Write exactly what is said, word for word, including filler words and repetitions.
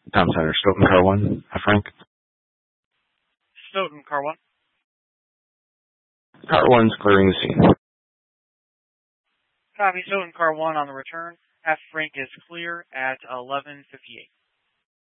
Tom Center, Stoughton, car one. Uh, Frank? Stoughton, car one. Car one's clearing the scene. Copy, Stoughton, car one on the return. F Frank is clear at eleven fifty-eight.